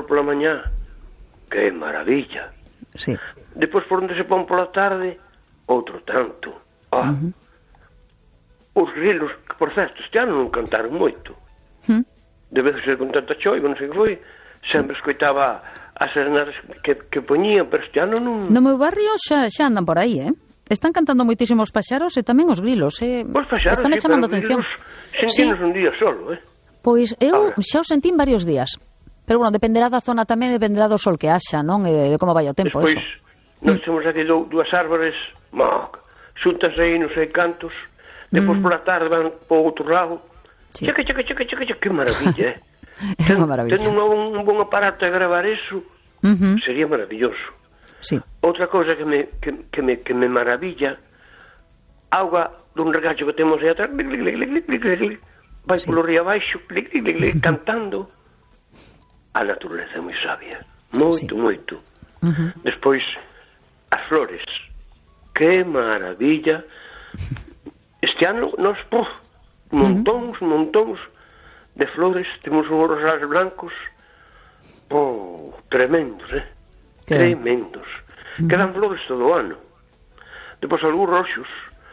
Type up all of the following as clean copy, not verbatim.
pola mañá, que maravilla. Sí. Depois por onde se pon pola tarde, outro tanto. Os grilos, que por certo, este ano non cantaron moito. Debe de ser con tanta choiva, non sei que foi. Sempre escoitaba as serenatas que poñían, pero este ano non... No meu barrio xa andan por aí, Están cantando moitísimos paxaros e tamén os grilos, Os paxaros, Están chamando atención. Sentimos un día solo, Pois eu xa o sentín varios días. Pero, bueno, dependerá da zona tamén, dependerá do sol que haxa, non? E de como vai o tempo, despois, eso. Nós temos aquí dúas árbores, xuntanse aí, non sei cantos, depois pola tarde van por outro lado. Sí. Checa, que maravilla, É unha maravilla. Tendo un bon aparato a gravar eso, sería maravilloso. Sí. Outra cousa que me maravilla, auga dun regacho que temos aí atrás, vai polo río abaixo, cantando. A natureza é moi sabia, moito. Despois, as flores, que maravilla. Este ano nos montóns de flores, temos uns rosales blancos tremendos, tremendos, que dan flores todo o ano. Depois algúns roxos,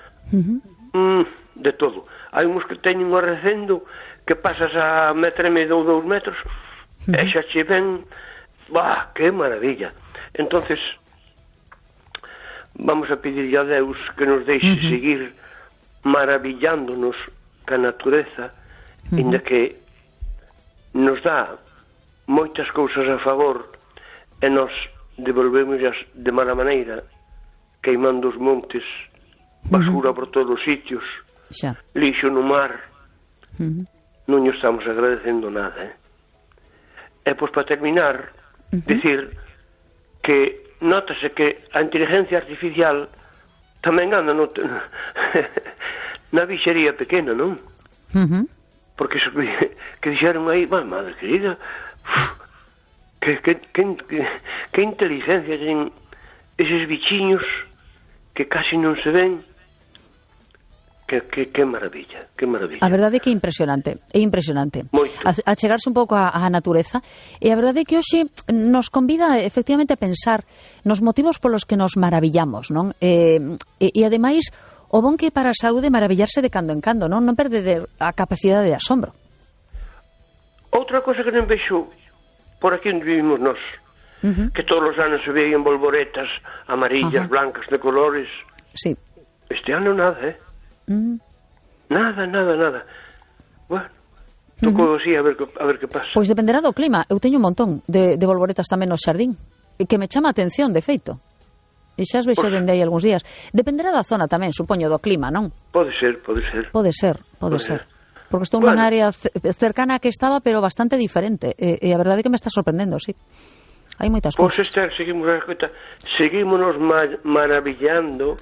de todo. Hai uns que teñen un recendo que pasas a metro e medio ou 2 metros e xa che ven, que maravilla. Entonces vamos a pedirle a Deus que nos deixe seguir maravillándonos ca natureza, inda que nos dá moitas cousas a favor e nos devolvemos de mala maneira, queimando os montes, basura por todos os sitios, lixo no mar. Non nos estamos agradecendo nada. E pois para terminar, dicir que nótase que a inteligencia artificial tamén anda na bixería pequena, non? Porque iso que dixeron aí, madre querida, que inteligencia ten eses bichiños que casi non se ven. Que maravilla, que maravilla. A verdade é que é impresionante. Moito. A chegarse un pouco á natureza. E a verdade é que hoxe nos convida efectivamente a pensar nos motivos polos que nos maravillamos, non? E ademais, o bon que para a saúde maravillarse de cando en cando, non? Non perder a capacidade de asombro. Outra cosa que non vexo por aquí onde vivimos nós, que todos os anos se veían bolboretas amarillas, blancas, de colores. Sí. Este ano nada, Nada. Bueno, tocou así a ver que pasa. Pois dependerá do clima. Eu teño un montón de bolboretas tamén no xardín, que me chama a atención, de feito. E xa as vexo dende aí algúns días. Dependerá da zona tamén, supoño, do clima, non? Pode ser. Pode ser. Porque estou nunha área cercana a que estaba, pero bastante diferente. E a verdade é que me está sorprendendo, sí. Hai moitas cousas. Pois Esther, seguimos maravillando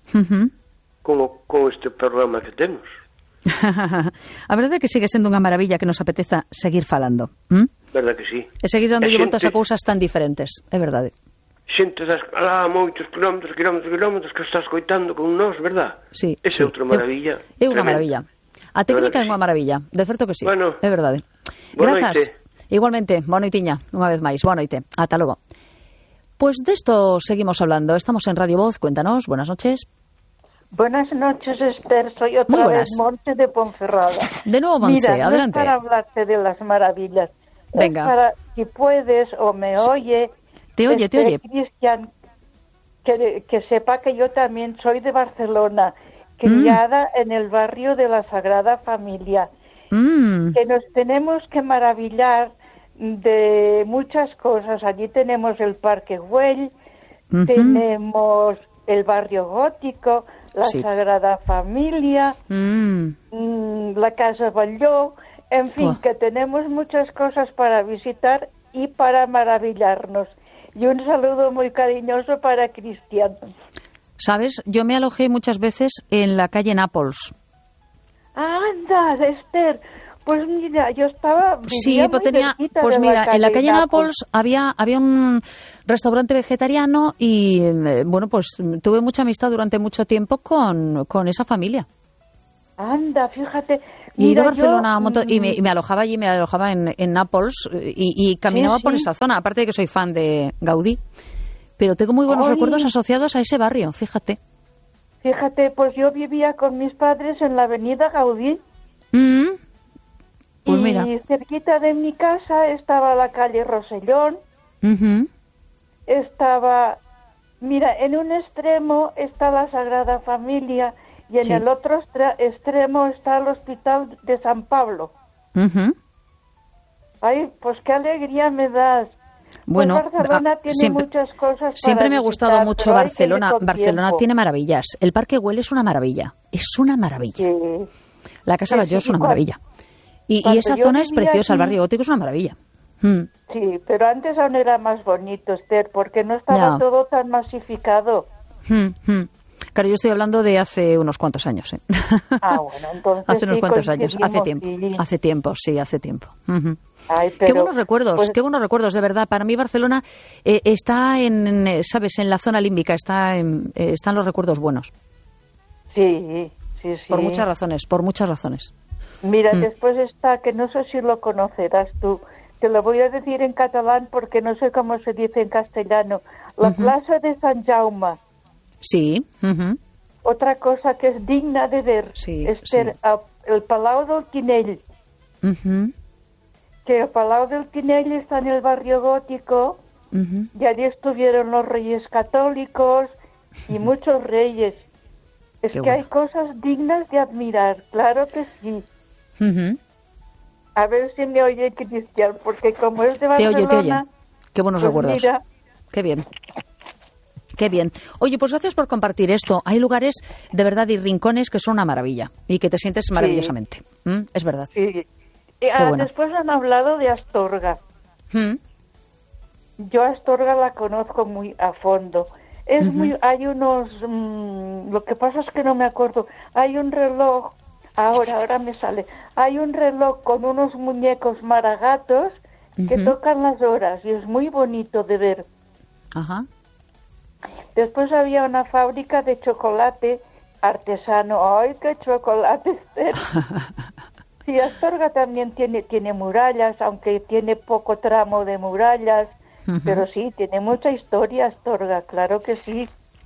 con este programa que temos. A verdade é que sigue sendo unha maravilla que nos apeteza seguir falando. Verdade que sí. E seguir dando voltas a cousas tan diferentes, é verdade. Xente moitos kilómetros que está escoitando con nós, verdad? Sí. Esa é outra maravilla. É unha maravilla. A técnica é unha maravilla, de certo que sí. Bueno, é verdade. Grazas. Igualmente, boa noitiña, unha vez máis. Boa noite. Ata logo. Pues de esto seguimos hablando. Estamos en Radio Voz. Cuéntanos. Buenas noches. Buenas noches, Esther. Soy otra vez Monte de Ponferrada. De nuevo, Monse, mira, adelante. No es para hablarte de las maravillas. Venga. Es para, si puedes o me oye... Te oye. Cristian, que sepa que yo también soy de Barcelona, criada en el barrio de la Sagrada Familia. Que nos tenemos que maravillar de muchas cosas. Allí tenemos el Parque Güell, tenemos el barrio gótico, la Sagrada Familia, la Casa Batlló, en fin, que tenemos muchas cosas para visitar y para maravillarnos. Y un saludo muy cariñoso para Cristian. ¿Sabes? Yo me alojé muchas veces en la calle Nápoles. Anda, Esther. Pues mira, yo estaba... Sí, pues mira, en la calle Nápoles había un restaurante vegetariano y, bueno, pues tuve mucha amistad durante mucho tiempo con esa familia. Anda, fíjate, Y he ido a Barcelona y me alojaba allí, me alojaba en Nápoles y caminaba por esa zona, aparte de que soy fan de Gaudí. Pero tengo muy buenos recuerdos asociados a ese barrio, fíjate. Fíjate, pues yo vivía con mis padres en la avenida Gaudí. Pues mira. Y cerquita de mi casa estaba la calle Rosellón. Estaba, mira, en un extremo está la Sagrada Familia y en el otro extremo está el Hospital de San Pablo. Ay, pues qué alegría me das. Bueno, pues Barcelona tiene muchas cosas. Siempre me ha gustado mucho Barcelona. Barcelona tiene maravillas. El Parque Güell es una maravilla. Es una maravilla. Sí. La Casa Batlló es una maravilla. Y esa zona es preciosa. El barrio gótico es una maravilla. Sí, pero antes aún era más bonito, Esther, porque no estaba todo tan masificado. Claro, yo estoy hablando de hace unos cuantos años. Bueno, entonces hace unos cuantos años, hace tiempo. Ay, pero, qué buenos recuerdos, qué buenos recuerdos, de verdad. Para mí Barcelona está ¿sabes? En la zona límbica, están los recuerdos buenos. Sí. Por muchas razones. Mira, después está, que no sé si lo conocerás tú, te lo voy a decir en catalán porque no sé cómo se dice en castellano, la Plaza de Sant Jaume. Sí. Otra cosa que es digna de ver, el Palau del Tinell. Que el Palau del Tinell está en el barrio gótico, y allí estuvieron los reyes católicos y muchos reyes. Es que hay cosas dignas de admirar, claro que sí. A ver si me oye Cristian, porque como es de Barcelona... Te oye. Qué buenos recuerdos. Mira. Qué bien. Qué bien. Oye, pues gracias por compartir esto. Hay lugares de verdad y rincones que son una maravilla y que te sientes maravillosamente. Es verdad. Sí. Bueno. Después han hablado de Astorga. Yo Astorga la conozco muy a fondo. Hay unos... lo que pasa es que no me acuerdo. Hay un reloj... Ahora me sale. Hay un reloj con unos muñecos maragatos que tocan las horas y es muy bonito de ver. Después había una fábrica de chocolate artesano. ¡Ay, qué chocolate! Sí, Astorga también tiene murallas, aunque tiene poco tramo de murallas, pero sí, tiene mucha historia Astorga, claro que sí.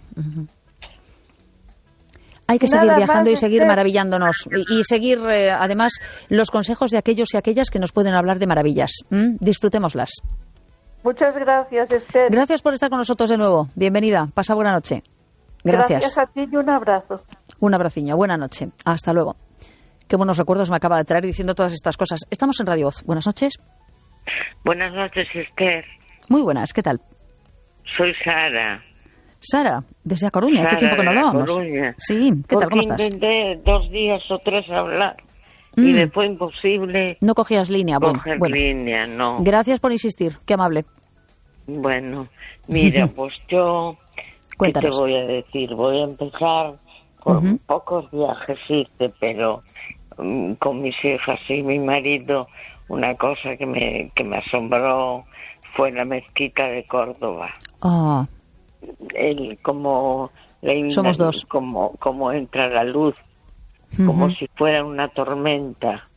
Hay que seguir viajando y seguir maravillándonos y seguir, además, los consejos de aquellos y aquellas que nos pueden hablar de maravillas. Disfrutémoslas. Muchas gracias, Esther. Gracias por estar con nosotros de nuevo. Bienvenida. Pasa buena noche. Gracias. Gracias a ti y un abrazo. Un abraciño. Buena noche. Hasta luego. Qué buenos recuerdos me acaba de traer diciendo todas estas cosas. Estamos en Radio Voz. Buenas noches. Buenas noches, Esther. Muy buenas. ¿Qué tal? Soy Sara. Sara, desde A Coruña. Hace tiempo que no hablábamos. Coruña. Sí. ¿Qué tal? ¿Cómo estás? Intenté 2 días o 3 hablar y me fue imposible. No cogías línea. Bueno. Línea, no. Gracias por insistir. Qué amable. Bueno, mira, pues yo... Cuéntanos. ¿Qué te voy a decir? Voy a empezar con pocos viajes hice, pero con mis hijas y mi marido, una cosa que me asombró fue la mezquita de Córdoba. Somos dos. Como entra la luz, como si fuera una tormenta.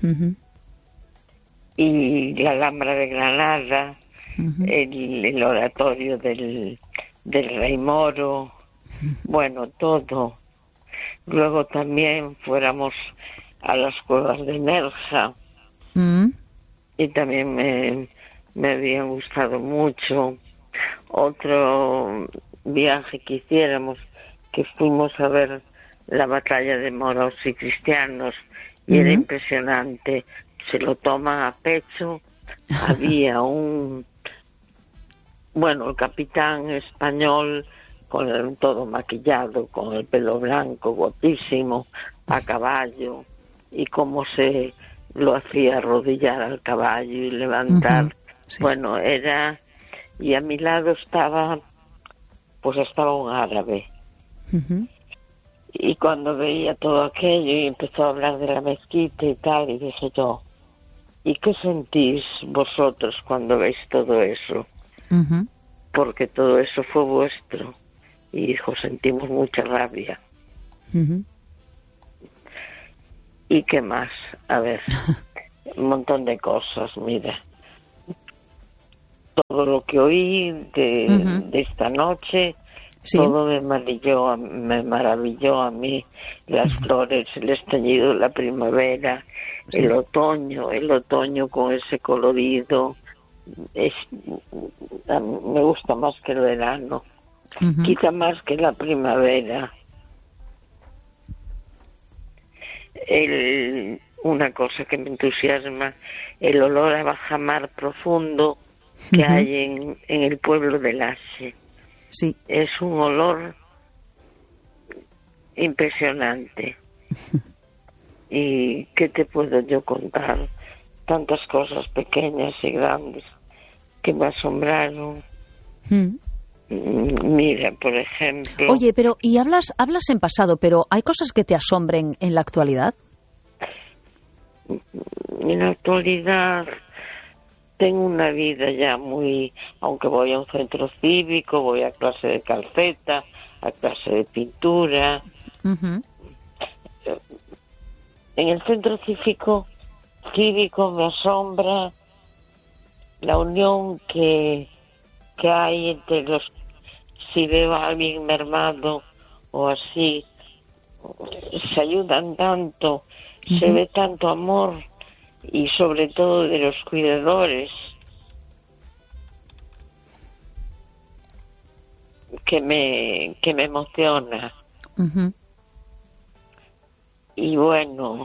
Y la Alhambra de Granada, el oratorio del Rey Moro, bueno, todo. Luego también fuéramos a las cuevas de Nerja, y también me habían gustado mucho. Otro viaje que hiciéramos, que fuimos a ver la batalla de moros y cristianos, y era impresionante, se lo toman a pecho. Había el capitán español con todo maquillado, con el pelo blanco, guapísimo, a caballo, y cómo se lo hacía arrodillar al caballo y levantar. Sí. Bueno, era... Y a mi lado estaba un árabe. Y cuando veía todo aquello y empezó a hablar de la mezquita y tal, y dije yo, ¿y qué sentís vosotros cuando veis todo eso? Porque todo eso fue vuestro. Y dijo, sentimos mucha rabia. ¿Y qué más? A ver, un montón de cosas, mira. Todo lo que oí de esta noche, sí. Todo me maravilló a mí. Las flores, el estallido de la primavera, sí. el otoño con ese colorido. Me gusta más que el verano, quizá más que la primavera. Una cosa que me entusiasma, el olor a bajamar profundo que hay en el pueblo de Laxe. Sí. Es un olor impresionante. ¿Y qué te puedo yo contar? Tantas cosas pequeñas y grandes que me asombraron. Mira, por ejemplo... Oye, pero, y hablas en pasado, pero ¿hay cosas que te asombren en la actualidad? En la actualidad tengo una vida ya muy... Aunque voy a un centro cívico, voy a clase de calceta, a clase de pintura. En el centro cívico me asombra la unión que hay entre los... Si veo a alguien mermado o así, se ayudan tanto, se ve tanto amor, y sobre todo de los cuidadores, que me emociona. Y bueno,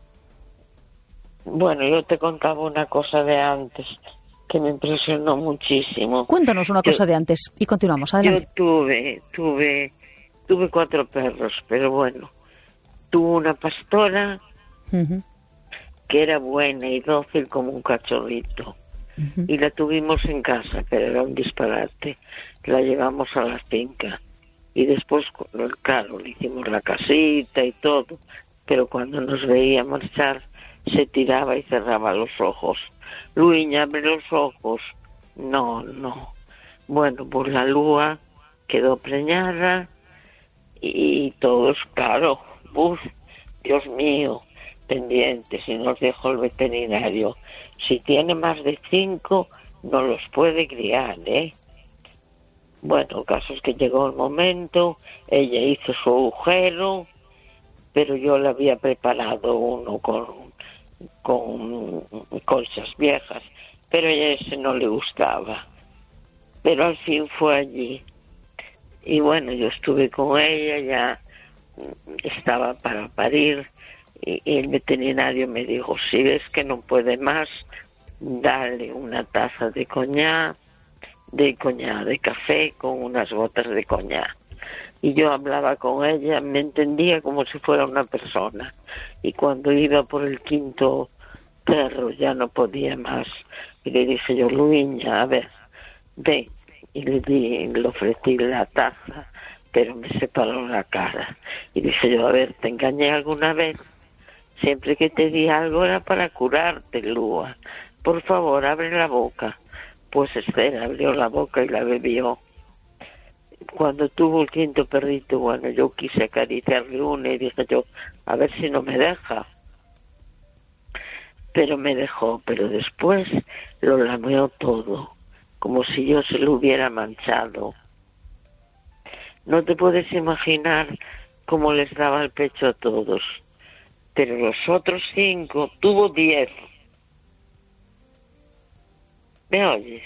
yo te contaba una cosa de antes que me impresionó muchísimo. Cuéntanos una cosa de antes y continuamos, adelante. Yo tuve 4 perros, pero bueno, tuve una pastora que era buena y dócil como un cachorrito, y la tuvimos en casa, pero era un disparate. La llevamos a la finca y después, claro, le hicimos la casita y todo, pero cuando nos veía marchar se tiraba y cerraba los ojos. Luiña, abre los ojos. No. Bueno, pues la lúa quedó preñada y todos, claro, Dios mío, pendientes, y nos dijo el veterinario, si tiene más de 5 no los puede criar, ¿eh? Bueno, el caso es que llegó el momento, ella hizo su agujero, pero yo le había preparado uno con colchas viejas, pero a ese no le gustaba. Pero al fin fue allí. Y bueno, yo estuve con ella, ya estaba para parir, y el veterinario me dijo, si ves que no puede más, dale una taza de coñac, de café con unas gotas de coñac. Y yo hablaba con ella, me entendía como si fuera una persona. Y cuando iba por el 5º perro ya no podía más. Y le dije yo, Luiña, a ver, ven. Y le ofrecí la taza, pero me separó la cara. Y dije yo, a ver, ¿te engañé alguna vez? Siempre que te di algo era para curarte, Lúa. Por favor, abre la boca. Pues Esther abrió la boca y la bebió. Cuando tuvo el 5º perrito, bueno, yo quise acariciarle una y dije yo, a ver si no me deja. Pero me dejó, pero después lo lameó todo, como si yo se lo hubiera manchado. No te puedes imaginar cómo les daba el pecho a todos. Pero los otros 5, tuvo 10. ¿Me oyes?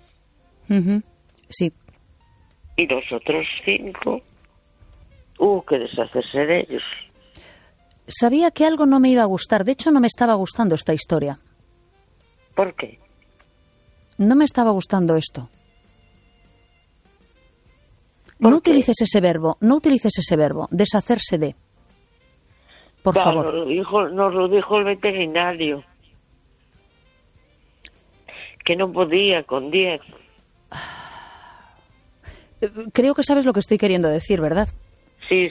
Sí. Y los otros 5, hubo que deshacerse de ellos. Sabía que algo no me iba a gustar. De hecho, no me estaba gustando esta historia. ¿Por qué? No me estaba gustando esto. No utilices ese verbo, deshacerse de. Por favor. Nos lo dijo el veterinario. Que no podía con 10. Creo que sabes lo que estoy queriendo decir, ¿verdad? Sí.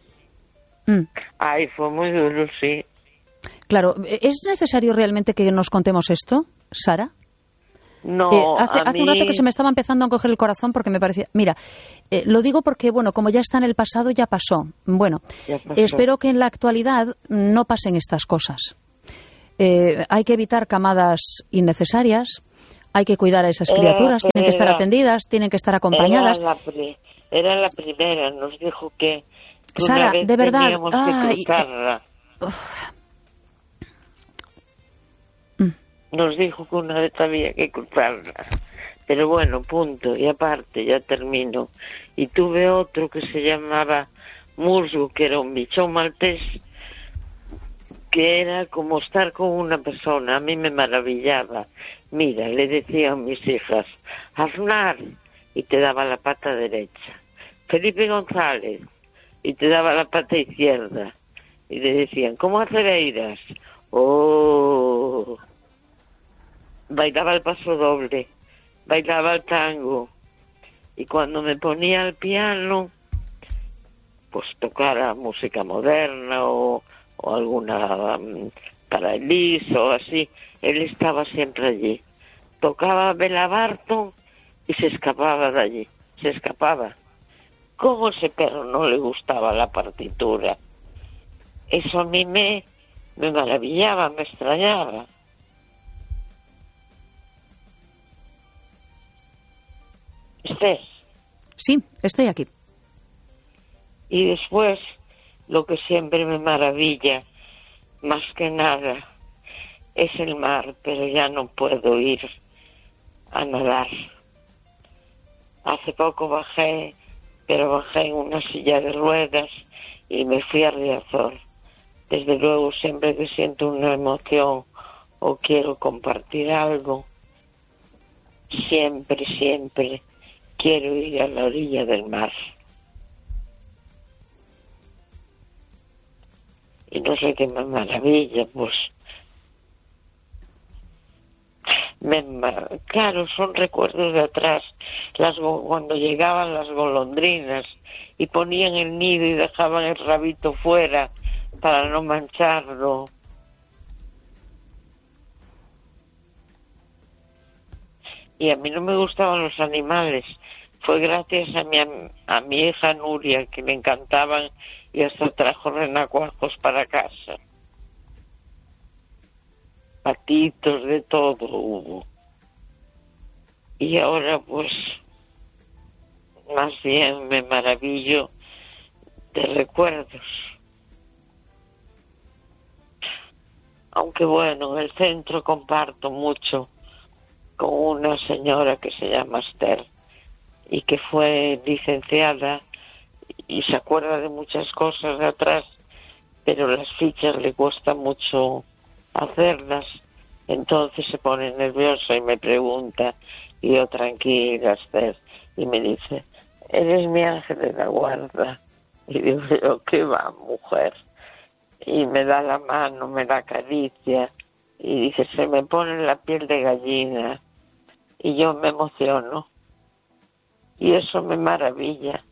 Ay, fue muy duro, sí. Claro, ¿es necesario realmente que nos contemos esto, Sara? No, hace un rato que se me estaba empezando a coger el corazón porque me parecía... Mira, lo digo porque, bueno, como ya está en el pasado, ya pasó. Bueno, espero que en la actualidad no pasen estas cosas. Hay que evitar camadas innecesarias, hay que cuidar a esas criaturas, tienen que estar atendidas, tienen que estar acompañadas. Era la primera, nos dijo que Sara, una vez de verdad... teníamos que cruzarla. Nos dijo que una vez había que cruzarla. Pero bueno, punto. Y aparte, ya termino. Y tuve otro que se llamaba musgo, que era un bichón maltés, que era como estar con una persona. A mí me maravillaba. Mira, le decía a mis hijas, Aznar, y te daba la pata derecha. Felipe González, y te daba la pata izquierda. Y le decían, ¿cómo Acereiras? Oh... Bailaba el paso doble, bailaba el tango, y cuando me ponía al piano, pues tocara música moderna o alguna para Elis o así, él estaba siempre allí. Tocaba Bela Barton y se escapaba de allí, se escapaba. ¿Cómo ese perro no le gustaba la partitura? Eso a mí me maravillaba, me extrañaba. ¿Estés? Sí, estoy aquí. Y después, lo que siempre me maravilla, más que nada, es el mar, pero ya no puedo ir a nadar. Hace poco bajé, pero bajé en una silla de ruedas y me fui a Riazor. Desde luego, siempre que siento una emoción o quiero compartir algo, siempre quiero ir a la orilla del mar. Y no sé qué me maravilla, pues. Claro, son recuerdos de atrás. Cuando llegaban las golondrinas y ponían el nido y dejaban el rabito fuera para no mancharlo. Y a mí no me gustaban los animales. Fue gracias a mi hija Nuria, que me encantaban, y hasta trajo renacuajos para casa. Patitos, de todo hubo. Y ahora pues más bien me maravillo de recuerdos. Aunque bueno, en el centro comparto mucho con una señora que se llama Esther y que fue licenciada y se acuerda de muchas cosas de atrás, pero las fichas le cuesta mucho hacerlas, entonces se pone nerviosa y me pregunta, y yo tranquila, Esther, y me dice, eres mi ángel de la guarda. Y digo yo, ¿qué va, mujer? Y me da la mano, me la acaricia y dice, se me pone la piel de gallina, y yo me emociono y eso me maravilla.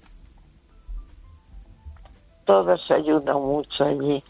Todas se ayudan mucho allí.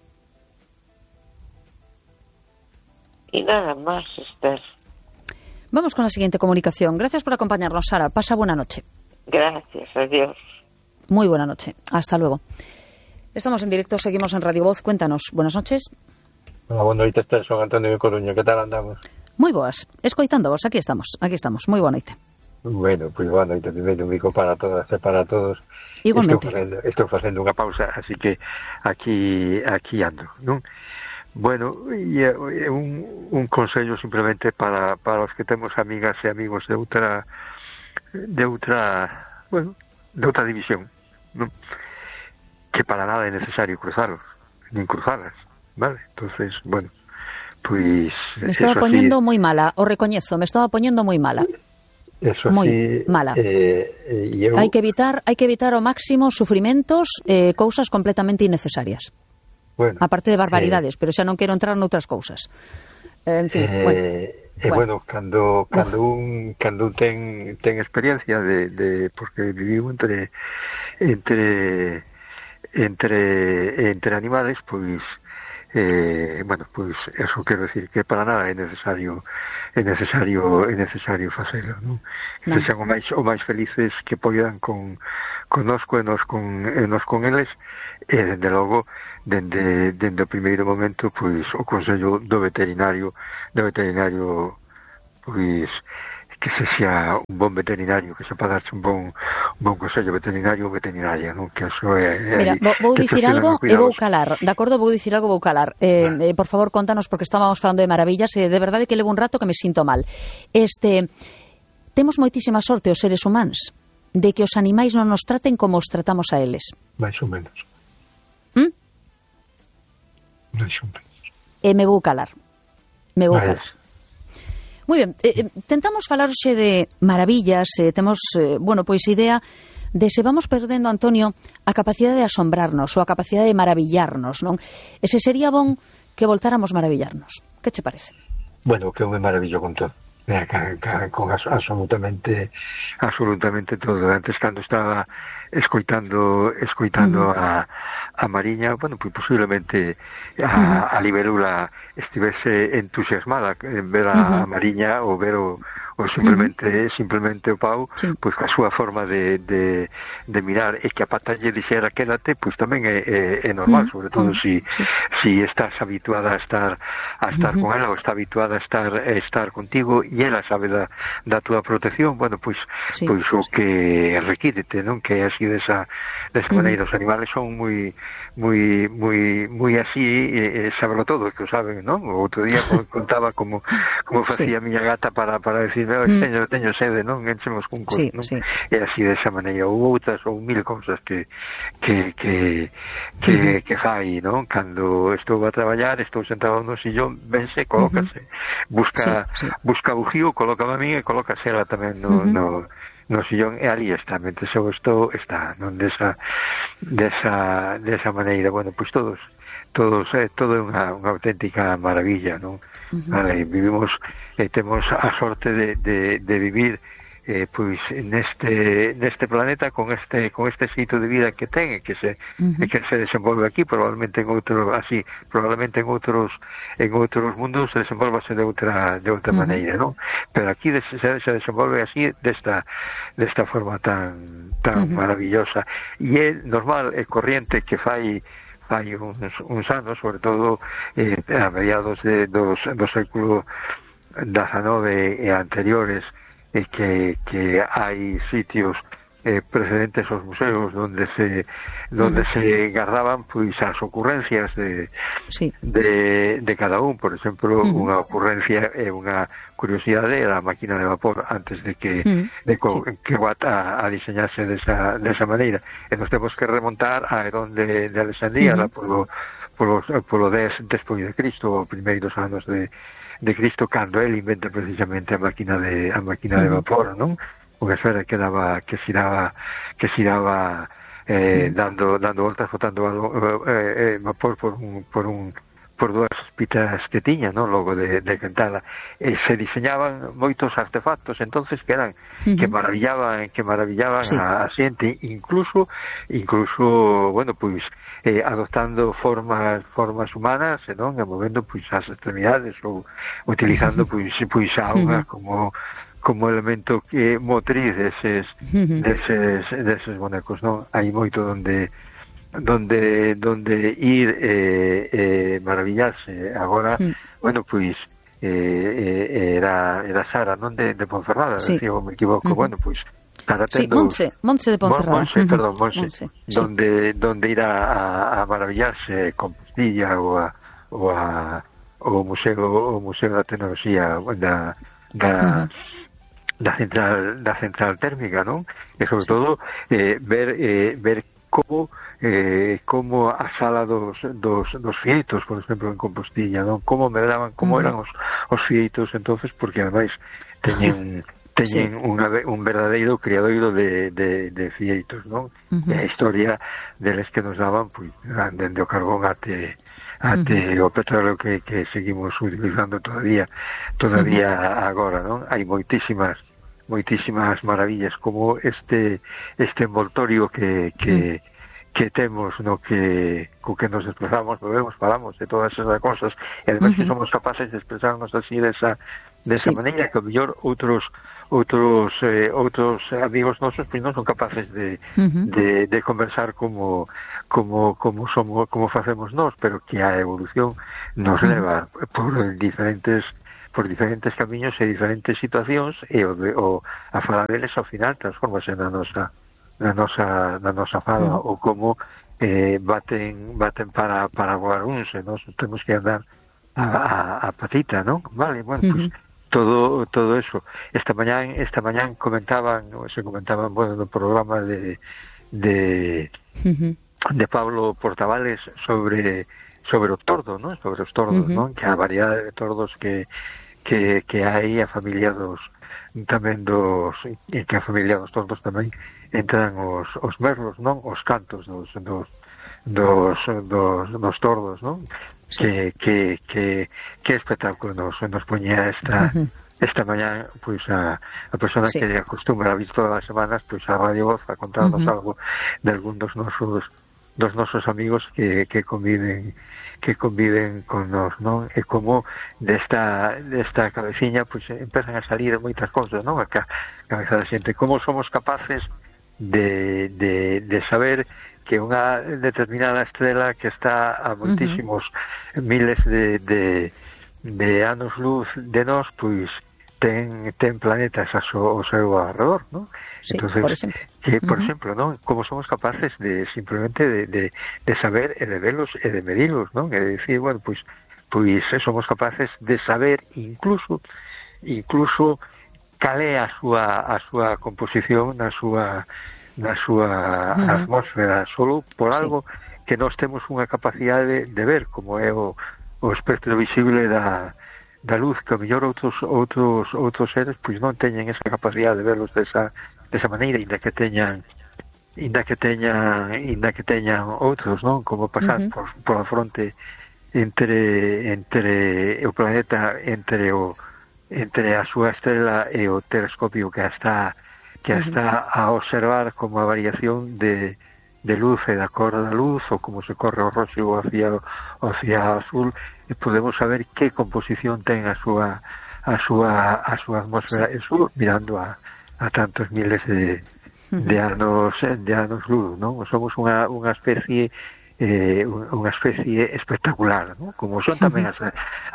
Y nada más, Esther. Vamos con la siguiente comunicación. Gracias por acompañarnos, Sara. Pasa buena noche. Gracias, adiós. Muy buena noche. Hasta luego. Estamos en directo, seguimos en Radio Voz. Cuéntanos. Buenas noches. Hola, buenas noches, Esther. Son Antonio de Coruña. ¿Qué tal andamos? Moi boas. Escoitando vos, aquí estamos. Moi boa noite. Bueno, pois boa noite primeiro, Mico, para todas e para todos. Igualmente. Estou facendo unha pausa, así que aquí ando, non? Bueno, e un consello simplemente para os que temos amigas e amigos de outra división, non? Que para nada é necesario cruzarlos, nin cruzarlas, vale? Entonces, bueno, pois... Me estaba poñendo moi mala, o recoñezo, me estaba poñendo moi mala. Eso moi sí, mala. Hai que evitar ao máximo sufrimentos, cousas completamente innecesarias. Bueno, aparte de barbaridades, pero xa non quero entrar noutras cousas. En fin, bueno, cando un ten experiencia de porque viviu entre animales, pois bueno, pois eso quero decir que para nada é necesario facelo, non? Que sexan o máis felices que poidan connosco e nos con eles, e dende logo dende o primeiro momento pois o consello do veterinario pois que se xa un bon veterinario, que sepa darse un bon consello veterinario ou veterinaria, non? Que eso é... Mira, vou dicir algo e vou calar, de acordo? Vou dicir algo, vou calar. Por favor, contanos, porque estábamos falando de maravillas, e de verdade que levo un rato que me sinto mal. Temos moitísima sorte os seres humanos de que os animais non nos traten como os tratamos a eles. Mais ou menos. Mais ou menos. E me vou calar. Moi ben, tentamos falar hoxe de maravillas, temos, bueno, pois idea de se vamos perdendo, Antonio, a capacidade de asombrarnos ou a capacidade de maravillarnos, non? E se sería bon que voltáramos maravillarnos. Que che parece? Bueno, que eu me maravillo con todo. Con absolutamente todo. Antes, cando estaba escoitando a Mariña, bueno, pois posiblemente a libélula estivese entusiasmada en ver a Mariña ou ver o simplemente o Pau, sí. Pois a súa forma de mirar e que a pata lle dixera quédate, pois tamén é normal, sobre todo si estás habituada a estar con ela, ou está habituada a estar contigo, e ela sabe da túa protección, bueno, pois o que requírete, non? Que é así desa maneira. Os animales son moi así, sábelo todo, que o saben, non? O outro día contaba como facía a miña gata para decir, teño sede, non? Enchemos cun coche, non? E así desa maneira, ou outras, ou mil cousas que fai, non? Cando estou a traballar, estou sentado no sillón, vense, colócase, busca bujío, colócame a mí e colócase ela tamén no sillón, e ali está, mentre eu estou, está, non? Desa maneira, bueno, pois todo é unha auténtica maravilla, non? Vale, vivimos, temos a sorte de vivir pois neste planeta con este xeito de vida que ten e que se desenvolve aquí, probablemente en outros mundos se desenvolvase de outra maneira, non? Pero aquí se desenvolve así desta forma tan maravillosa, e é normal e corriente que fai uns anos, sobre todo a mediados do século XIX e anteriores, que hai sitios precedentes aos museos donde se guardaban pois as ocurrencias de cada un. Por exemplo, unha ocurrencia e unha curiosidade era a máquina de vapor antes de que Watt a diseñarse desa maneira, e nos temos que remontar a Herón de Alexandría, polo 10 despois de Cristo, os primeiros anos de Cristo, cando ele inventa precisamente a máquina de vapor, non? Unha esfera que xiraba dando voltas, botando vapor por dúas pitas que tiña, non? Logo de cantada, e se diseñaban moitos artefactos entonces que eran que maravillaban a xente, incluso bueno, pois adoptando formas humanas, non? E movendo pois as extremidades ou utilizando pois a auga como elemento motriz deses bonecos, non? Hai moito donde ir maravillarse. Agora, bueno, pois era Sara, non? De Ponferrada, se eu me equivoco, bueno, pois Montse de Ponferrada. Montse, donde ir a maravillarse Compostilla ou o Museo da Tecnoloxía da central térmica, non? E sobre todo ver como a sala dos fieitos, por exemplo, en Compostilla, non? Como medraban, como eran os fieitos entonces, porque ademais teñen un verdadeiro criadoiro de fieitos, non? E a historia deles que nos daban, pois, dende o carbón até o petróleo que seguimos utilizando todavía agora, non? Hai moitísimas maravillas, como este envoltorio que temos no que nos desplazamos, movemos, falamos de todas esas cosas, e además que somos capaces de expresarnos así desa maneira que o mellor outros amigos nosos pois non son capaces de conversar como facemos nós, pero que a evolución nos leva por diferentes camiños e diferentes situacións, e a falar deles ao final transformase na nosa fala, ou como baten para voar uns, e nós temos que andar a patita, non? Vale, bueno, pues todo eso. Esta mañán se comentaban bueno, no programa de Pablo Portavales sobre o tordo, ¿no? Sobre os tordos, ¿no? Que a variedade de tordos que hai afamiliados tamén que afamiliados tordos tamén entran os merlos, non? Os cantos dos tordos, non? Sí. Que espectáculo nos poñía esta mañá, pois a persona que acostumbra a vir todas as semanas pois a Radio Voz a contarnos algo de algún dos nosos amigos que conviven con nós, non? E como desta cabeciña pois empezan a salir moitas cousas, non? A cabeza da xente, como somos capaces de saber que unha determinada estrela que está a moitísimos miles de anos luz de nós, pois ten planetas ao seu alrededor, non? Sí, entonces, por exemplo, non? Como somos capaces de simplemente de saber e de velos e de medilos, non? E de dicir, bueno, pois somos capaces de saber incluso cal é a súa composición na súa atmósfera, solo por algo que nós temos unha capacidade de ver, como é o espectro visible da luz, que a mellor outros seres pois non teñen esa capacidade de verlos desa maneira, inda que teñan outros, non? Como pasar por a fronte entre o planeta, entre a súa estrela e o telescopio que está a observar como a variación de luz e da cor da luz, ou como se corre o roxo hacia azul, e podemos saber que composición ten a súa atmósfera, eso mirando a tantos miles de anos luz, non? Somos unha especie espectacular, non? Como son tamén as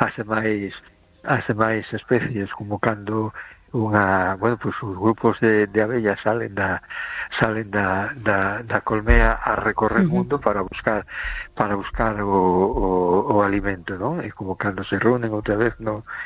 demais especies, como cando pues os grupos de abellas salen da colmea a recorrer o mundo para buscar o alimento, non? E como cando se reúnen outra vez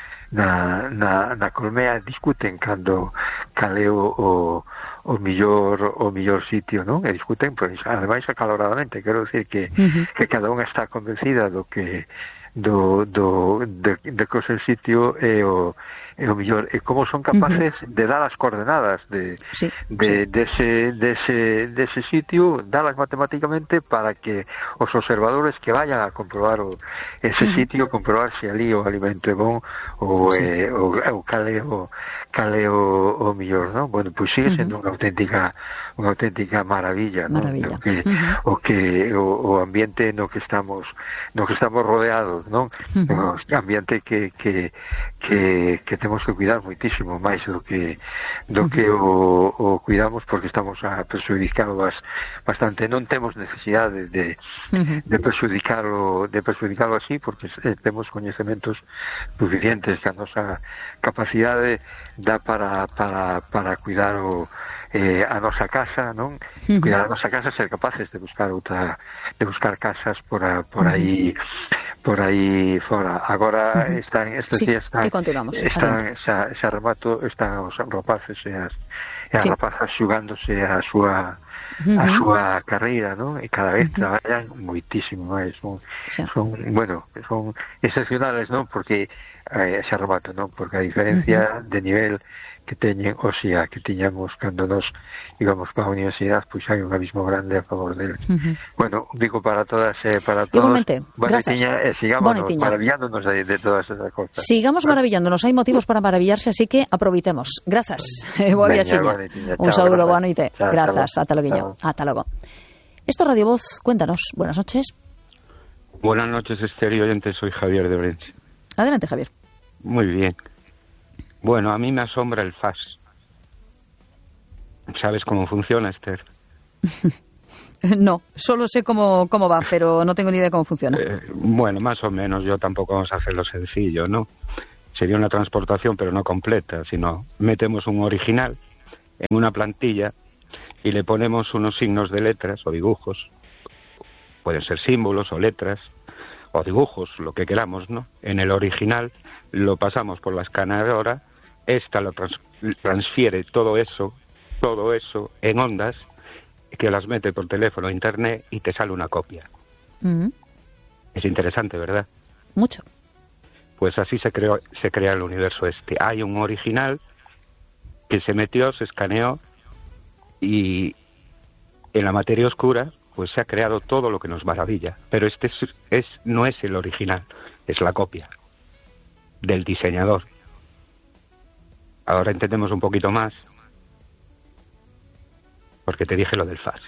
na colmea, discuten cal é o millor sitio, non? E discuten, pois, ademais acaloradamente. Quero decir que cada unha está convencida de que o seu sitio é o mellor, e como son capaces de dar as coordenadas dese sitio, dalas matemáticamente para que os observadores que vayan a comprobar ese sitio, comprobar se ali o alimento é bon ou cal é o mellor, non? Bueno, pois sigue sendo unha auténtica maravilla, non? O ambiente no que estamos rodeados, non? O ambiente que temos que cuidar moitísimo máis do que o cuidamos, porque estamos a perxudicalo bastante. Non temos necesidade de perxudicarlo así, porque temos coñecementos suficientes, que a nosa capacidade dá para cuidar a nosa casa, non? Cuidar a nosa casa, ser capaces de buscar casas por aí fora. Agora estes días xa remato, están os rapaces e as rapazas xugándose a súa carreira, non? E cada vez traballan moitísimo máis, son excepcionales, non? Porque xa remato, non? Porque a diferencia de nivel que teñen, o sea, que tiñamos cando nos íbamos para a universidade, pois hai un abismo grande a favor deles. Bueno, digo para todas e para todos. Igualmente, gracias. Sigamos maravillándonos de todas esas cosas. Sigamos maravillándonos, hai motivos para maravillarse, así que aproveitemos. Grazas. Boa viaxiña. Un saúdo, boa noite. Grazas, ata logo. Esto es Radio Voz, cuéntanos. Buenas noches. Buenas noches, Esther y oyentes, soy Javier de Orense. Adelante, Javier. Muy bien. Bueno, a mí me asombra el FAS. ¿Sabes cómo funciona, Esther? No, solo sé cómo va, pero no tengo ni idea de cómo funciona. Bueno, más o menos, yo tampoco vamos a hacerlo sencillo, ¿no? Sería una transportación, pero no completa, sino metemos un original en una plantilla y le ponemos unos signos de letras o dibujos. Pueden ser símbolos o letras o dibujos, lo que queramos, ¿no? En el original lo pasamos por la escaneadora, esta lo transfiere todo eso en ondas, que las mete por teléfono a internet y te sale una copia. Es interesante, ¿verdad? Mucho. Pues así se crea el universo este. Hay un original que se metió, se escaneó y en la materia oscura pues se ha creado todo lo que nos maravilla. Pero este no es el original, es la copia del diseñador. Ahora entendemos un poquito más, porque te dije lo del FAS.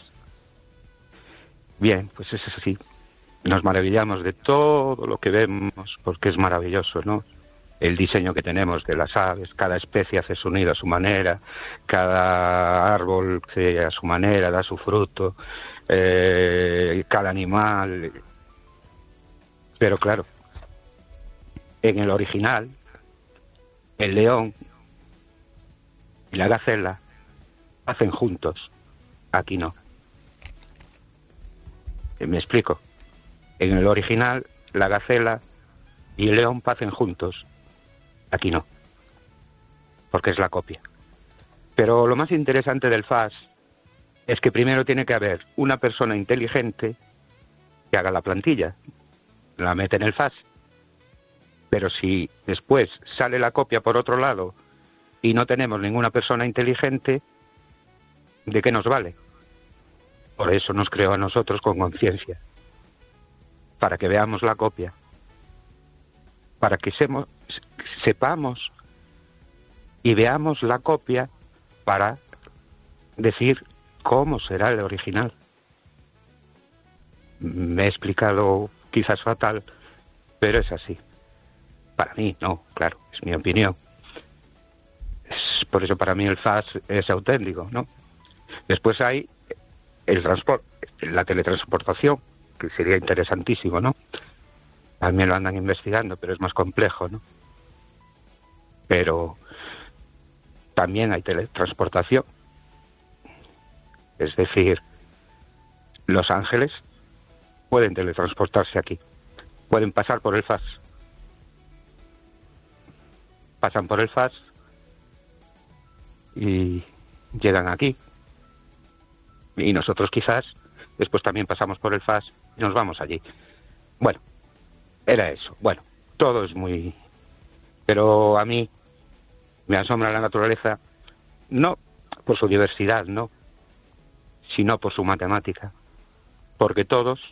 Bien, pues es así. Nos maravillamos de todo lo que vemos, porque es maravilloso, ¿no? El diseño que tenemos de las aves, cada especie hace su nido a su manera, cada árbol a su manera da su fruto, cada animal. Pero claro, en el original, el león y la gacela hacen juntos. Aquí no. ¿Me explico? En el original, la gacela y el león hacen juntos. Aquí no. Porque es la copia. Pero lo más interesante del FAS es que primero tiene que haber una persona inteligente que haga la plantilla. La mete en el FAS. Pero si después sale la copia por otro lado y no tenemos ninguna persona inteligente, ¿de qué nos vale? Por eso nos creó a nosotros con conciencia. Para que veamos la copia. Para que sepamos y veamos la copia para decir cómo será el original. Me he explicado quizás fatal, pero es así. Para mí, no, claro, es mi opinión. Por eso para mí el FAS es auténtico, ¿no? Después hay el transporte, la teletransportación, que sería interesantísimo, ¿no? También lo andan investigando, pero es más complejo, ¿no? Pero también hay teletransportación. Es decir, los ángeles pueden teletransportarse aquí. Pueden pasar por el FAS. Pasan por el FAS y llegan aquí. Y nosotros quizás después también pasamos por el FAS y nos vamos allí. Bueno, era eso. Bueno, todo es muy... Pero a mí me asombra la naturaleza, no por su diversidad, no, sino por su matemática. Porque todos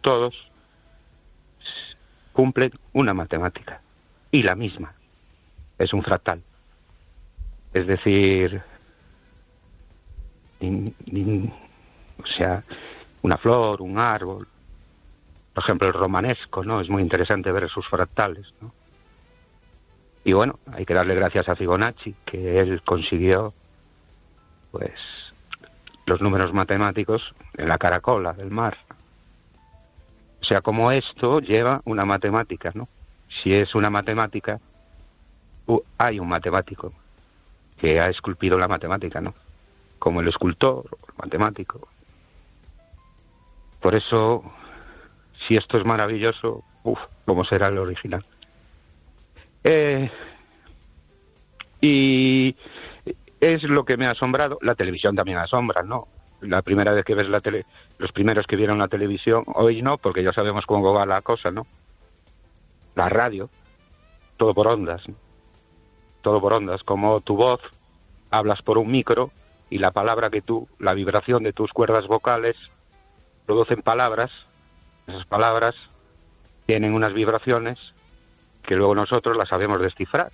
cumplen una matemática. Y la misma. Es un fractal. Es decir... o sea, una flor, un árbol. Por ejemplo, el romanesco, ¿no? Es muy interesante ver sus fractales, ¿no? Y bueno, hay que darle gracias a Fibonacci, que él consiguió, pues, los números matemáticos en la caracola del mar. O sea, como esto lleva una matemática, ¿no? Si es una matemática, hay un matemático que ha esculpido la matemática, ¿no? Como el escultor, el matemático. Por eso, si esto es maravilloso, ¿cómo será el original? Y es lo que me ha asombrado. La televisión también asombra, ¿no? La primera vez que ves los primeros que vieron la televisión, hoy no, porque ya sabemos cómo va la cosa, ¿no? La radio, todo por ondas, ¿no? Todo por ondas, como tu voz, hablas por un micro y la palabra la vibración de tus cuerdas vocales producen palabras. Esas palabras tienen unas vibraciones que luego nosotros las sabemos descifrar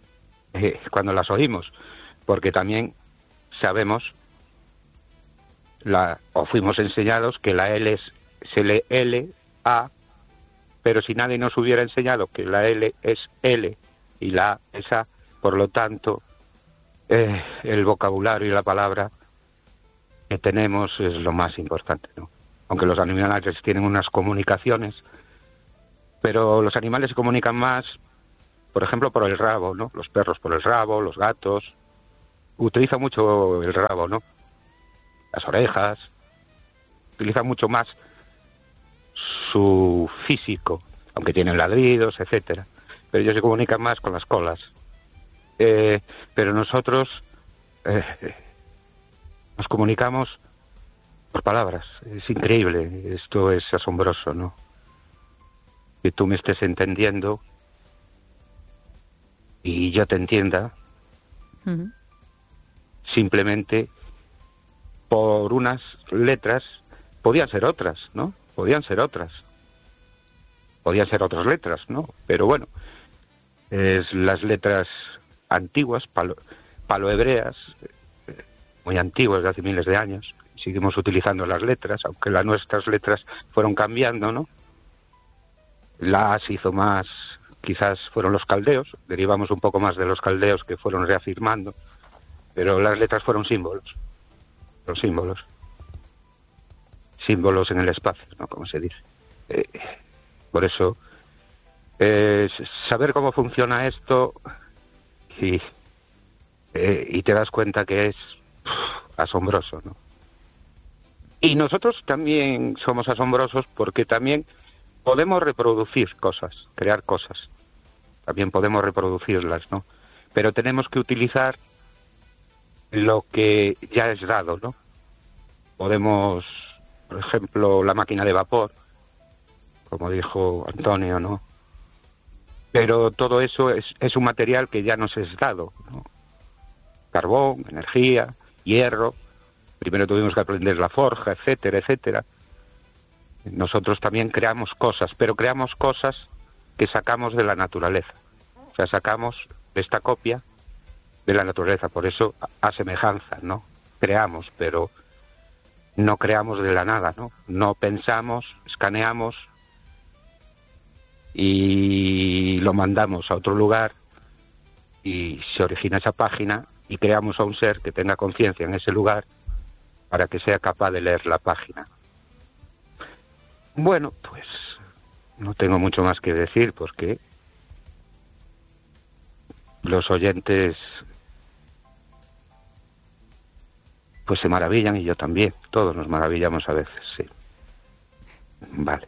cuando las oímos, porque también sabemos o fuimos enseñados que la L se lee L, A, pero si nadie nos hubiera enseñado que la L es L y la A es A, por lo tanto, el vocabulario y la palabra que tenemos es lo más importante, ¿no? Aunque los animales tienen unas comunicaciones, pero los animales se comunican más, por ejemplo, por el rabo, ¿no? Los perros por el rabo, los gatos utilizan mucho el rabo, ¿no? Las orejas, utilizan mucho más su físico, aunque tienen ladridos, etcétera, pero ellos se comunican más con las colas. Pero nosotros nos comunicamos por palabras. Es increíble, esto es asombroso, ¿no? Que tú me estés entendiendo y yo te entienda, simplemente por unas letras. Podían ser otras, ¿no? Podían ser otras letras, ¿no? Pero bueno, es las letras antiguas, palohebreas, muy antiguas, de hace miles de años. Seguimos utilizando las letras, aunque las nuestras letras fueron cambiando, ¿no? La A se hizo más, quizás fueron los caldeos, derivamos un poco más de los caldeos que fueron reafirmando, pero las letras fueron símbolos, los símbolos en el espacio, ¿no? Como se dice. Por eso, saber cómo funciona esto y te das cuenta que es asombroso, ¿no? Y nosotros también somos asombrosos porque también podemos reproducir cosas, crear cosas. También podemos reproducirlas, ¿no? Pero tenemos que utilizar lo que ya es dado, ¿no? Podemos, por ejemplo, la máquina de vapor, como dijo Antonio, ¿no? Pero todo eso es un material que ya nos es dado, ¿no? Carbón, energía, hierro. Primero tuvimos que aprender la forja, etcétera, etcétera. Nosotros también creamos cosas, pero creamos cosas que sacamos de la naturaleza. O sea, sacamos esta copia de la naturaleza. Por eso, a semejanza, ¿no? Creamos, pero no creamos de la nada, ¿no? No pensamos, escaneamos y lo mandamos a otro lugar y se origina esa página y creamos a un ser que tenga conciencia en ese lugar para que sea capaz de leer la página. Bueno, pues no tengo mucho más que decir porque los oyentes pues se maravillan y yo también. Todos nos maravillamos a veces, sí. Vale.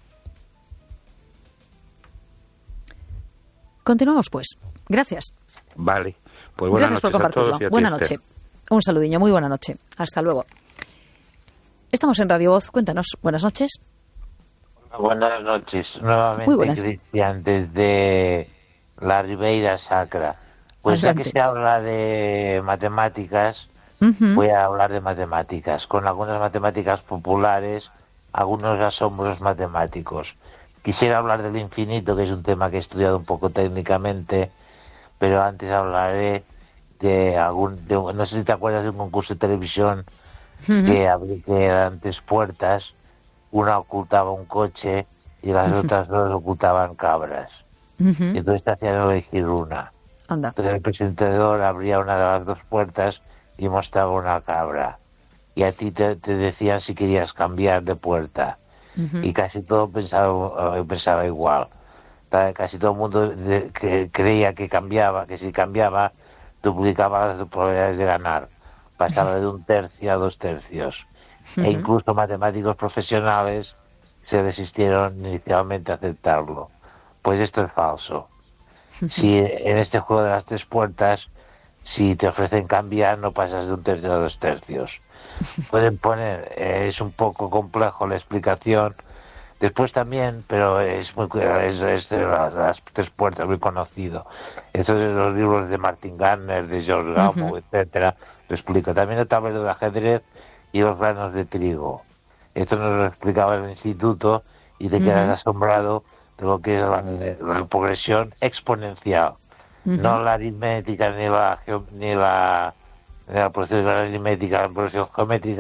Continuamos pues. Gracias. Vale. Pues buenas noches. Gracias por compartirlo. A todos y a buena noche. Un saludiño, muy buena noche. Hasta luego. Estamos en Radio Voz. Cuéntanos. Buenas noches. Buenas noches. Nuevamente Cristian desde la Ribeira Sacra. Pues ya que se habla de matemáticas, voy a hablar de matemáticas, con algunas matemáticas populares, algunos asombros matemáticos. Quisiera hablar del infinito, que es un tema que he estudiado un poco técnicamente, pero antes hablaré no sé si te acuerdas de un concurso de televisión que eran tres puertas, una ocultaba un coche y las otras dos ocultaban cabras. Y entonces te hacían elegir una. Entonces el presentador abría una de las dos puertas y mostraba una cabra. Y a ti te decían si querías cambiar de puerta. Y casi todo pensaba igual. Casi todo el mundo creía que si cambiaba, duplicaba las probabilidades de ganar. Pasaba de 1/3 a 2/3. E incluso matemáticos profesionales se resistieron inicialmente a aceptarlo. Pues esto es falso. Si en este juego de las tres puertas, si te ofrecen cambiar, no pasas de 1/3 a 2/3. Pueden poner, es un poco complejo la explicación. Después también, pero es de las tres puertas, muy conocido. Esto es de los libros de Martin Gardner, de George Gamow, etcétera, lo explica. También el tablero de ajedrez y los granos de trigo. Esto nos lo explicaba en el instituto y te quedas asombrado de lo que es la progresión exponencial. No la aritmética ni la progresión aritmética, la progresión geométrica,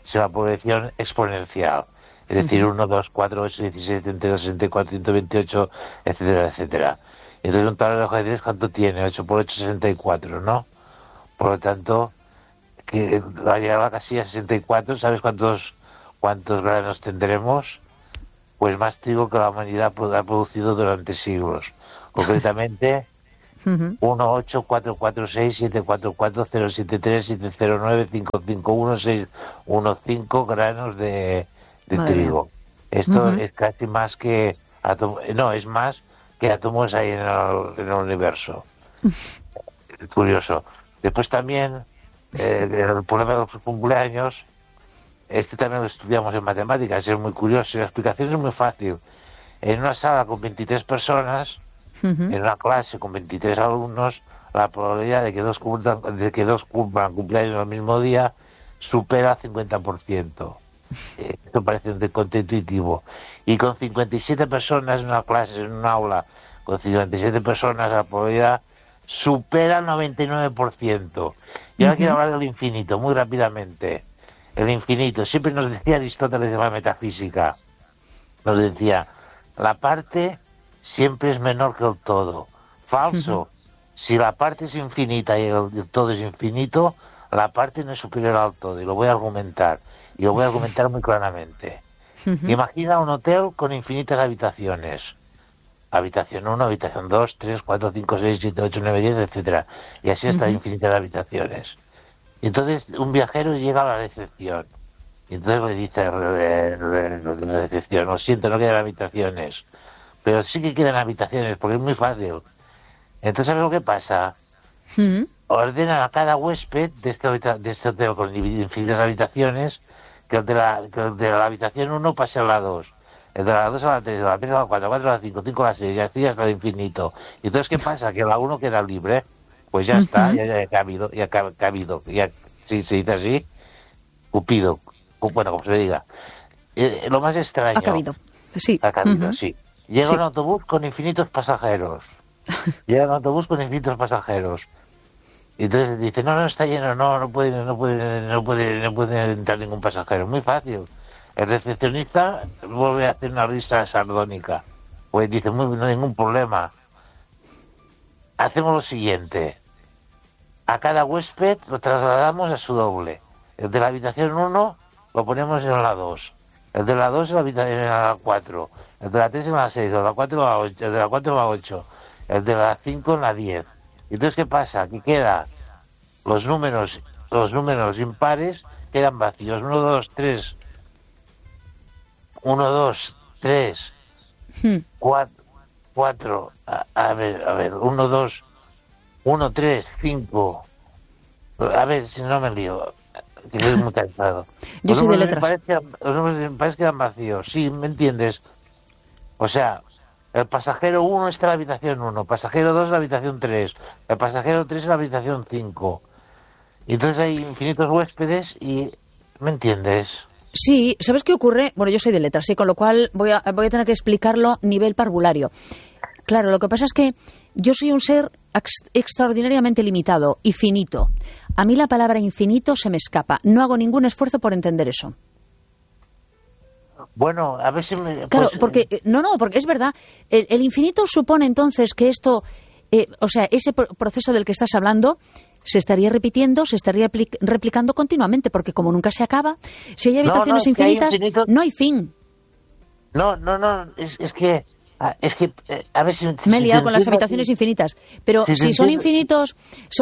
sino la población exponencial. Es decir, 1, 2, 4, 8, 16, 32, 64, 128, etcétera, etcétera. Entonces un tablero de ajedrez, ¿cuánto tiene? 8 por 8, 64, ¿no? Por lo tanto, que va a llegar a la casilla 64, ¿sabes cuántos granos tendremos? Pues más trigo que la humanidad ha producido durante siglos. Concretamente, 1, 8, 4, 4, 6, 7, 4, 4, 0, 7, 3, 7, 0, 9, 5, 5, 1, 6, 1, 5 granos de trigo. Esto es casi más que es más que átomos hay en el universo. Curioso. Después también el problema de los cumpleaños, también lo estudiamos en matemáticas, es muy curioso, y la explicación es muy fácil. En una sala con 23 personas, en una clase con 23 alumnos, la probabilidad de que dos cumplan cumpleaños el mismo día supera el 50%. Esto parece un contraintuitivo. Y con 57 personas en una clase, en un aula, con 57 personas, la probabilidad supera el 99%. Y ahora quiero hablar del infinito, muy rápidamente. El infinito, siempre nos decía Aristóteles de la metafísica, nos decía, la parte siempre es menor que el todo. Falso. Si la parte es infinita y el todo es infinito, la parte no es superior al todo, y lo voy a argumentar. Y lo voy a argumentar muy claramente. Imagina un hotel con infinitas habitaciones. Habitación 1, habitación 2, 3, 4, 5, 6, 7, 8, 9, 10, etcétera. Y así hasta infinitas habitaciones. Y entonces un viajero llega a la recepción. Y entonces le dice a la recepción, lo siento, no quedan habitaciones. Pero sí que quedan habitaciones, porque es muy fácil. Entonces, ¿sabes lo que pasa? Ordena a cada huésped de este hotel con infinitas habitaciones que el de la habitación 1 pase a la 2, el de la 2 a la 3, de la 3 a la 4, 4 a la 5, 5 a la 6, y así hasta el infinito. Y entonces, ¿qué pasa? Que la 1 queda libre. Pues ya está, ya ha cabido, si se dice así, cupido, bueno, como se diga. Lo más extraño... Ha cabido, sí. Ha cabido, sí. Llega un autobús con infinitos pasajeros. Y entonces dice, no, está lleno, no puede entrar ningún pasajero. Muy fácil. El recepcionista vuelve a hacer una risa sardónica. Pues dice, no hay ningún problema. Hacemos lo siguiente. A cada huésped lo trasladamos a su doble. El de la habitación 1 lo ponemos en la 2. El de la 2 en la 4. El de la 3 en la 6. El de la 4 en la 8. El de la 4 en la 8. El de la 5 en la 10. Y entonces, ¿qué pasa? Que queda los números impares quedan vacíos. 1, 2, 3. 1, 2, 3. 4. A ver. 1, 2. 1, 3, 5. A ver, si no me lío, que soy muy cansado. Yo soy de letras. Los números impares quedan vacíos, sí, ¿me entiendes? O sea, el pasajero 1 está en la habitación 1, pasajero 2 en la habitación 3, el pasajero 3 en la habitación 5. Y entonces hay infinitos huéspedes y... ¿me entiendes? Sí, ¿sabes qué ocurre? Bueno, yo soy de letras, sí, con lo cual voy a tener que explicarlo nivel parvulario. Claro, lo que pasa es que yo soy un ser extraordinariamente limitado y finito. A mí la palabra infinito se me escapa. No hago ningún esfuerzo por entender eso. Bueno, a ver si me... Claro, porque es verdad. El infinito supone entonces que esto, o sea, ese proceso del que estás hablando se estaría repitiendo, se estaría replicando continuamente, porque como nunca se acaba, si hay habitaciones infinitas, no hay fin. No, es que a ver si... Me he liado con las habitaciones infinitas, pero si son infinitos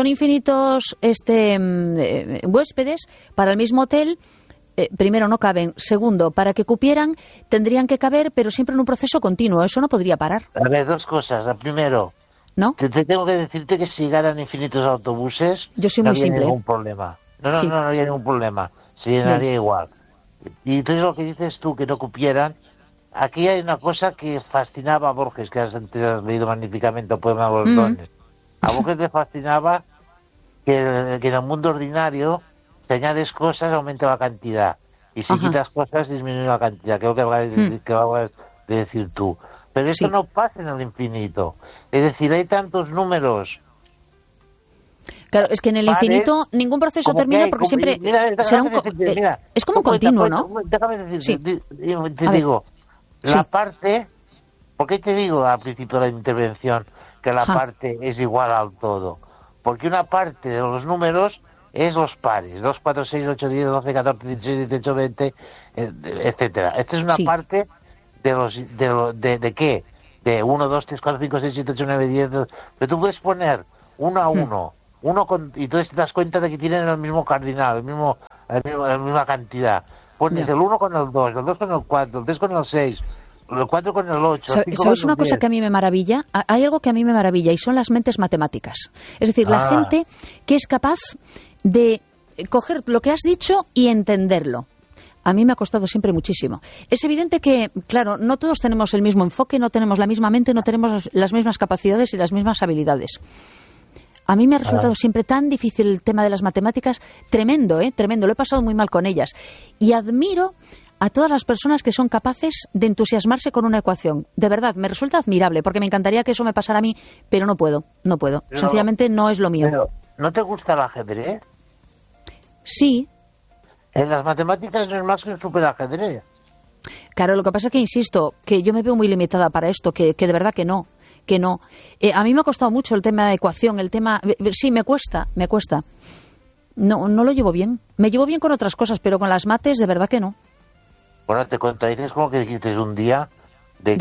huéspedes para el mismo hotel, primero no caben, segundo, para que cupieran tendrían que caber, pero siempre en un proceso continuo, eso no podría parar. A ver, dos cosas, la primero, ¿no? Te tengo que decirte que si llegaran infinitos autobuses, yo soy no muy habría simple. Ningún problema. No habría ningún problema, se llenaría igual. Y entonces lo que dices tú, que no cupieran, aquí hay una cosa que fascinaba a Borges, que has leído magníficamente el poema de Bordones. A Borges le fascinaba que en el mundo ordinario, si añades cosas, aumenta la cantidad. Y si quitas cosas, disminuye la cantidad. Creo que acabas de decir tú. Pero esto no pasa en el infinito. Es decir, hay tantos números Claro, es que en el infinito ningún proceso termina porque siempre será es como un continuo, ¿no? Déjame decirte, te digo, la parte, ¿por qué te digo al principio de la intervención que la parte es igual al todo? Porque una parte de los números es los pares, 2, 4, 6, 8, 10, 12, 14, 16, 18, 20, etcétera. Esta es una parte ¿de qué? De 1, 2, 3, 4, 5, 6, 7, 8, 9, 10, 12. Pero tú puedes poner uno a uno, y entonces te das cuenta de que tienen el mismo cardinal, la misma cantidad. Pones el 1 con el 2, el 2 con el 4, el 3 con el 6, el 4 con el 8. ¿Sabes una cosa que a mí me maravilla? Hay algo que a mí me maravilla y son las mentes matemáticas. Es decir, la gente que es capaz de coger lo que has dicho y entenderlo. A mí me ha costado siempre muchísimo. Es evidente que, claro, no todos tenemos el mismo enfoque, no tenemos la misma mente, no tenemos las mismas capacidades y las mismas habilidades. A mí me ha resultado siempre tan difícil el tema de las matemáticas, tremendo, tremendo. Lo he pasado muy mal con ellas. Y admiro a todas las personas que son capaces de entusiasmarse con una ecuación. De verdad, me resulta admirable, porque me encantaría que eso me pasara a mí, pero no puedo. Sencillamente no es lo mío. Pero, ¿no te gusta el ajedrez? Sí. En las matemáticas no es más que un superajedrez. Claro, lo que pasa es que, insisto, que yo me veo muy limitada para esto, que de verdad que no. A mí me ha costado mucho el tema de ecuación, sí, me cuesta. No lo llevo bien. Me llevo bien con otras cosas, pero con las mates de verdad que no. Bueno, te contradices como que dijiste un día de